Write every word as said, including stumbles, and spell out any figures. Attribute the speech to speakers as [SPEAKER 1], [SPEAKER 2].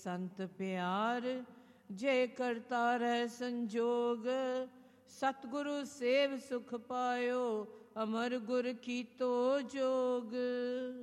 [SPEAKER 1] ਸੰਤ ਪਿਆਰ ਜੇ ਕਰਤਾ ਰਹਿ ਸੰਜੋਗ, ਸਤਿਗੁਰੂ ਸੇਵ ਸੁਖ ਪਾਇਓ, ਅਮਰ ਗੁਰ ਕੀਤੋ ਜੋਗ।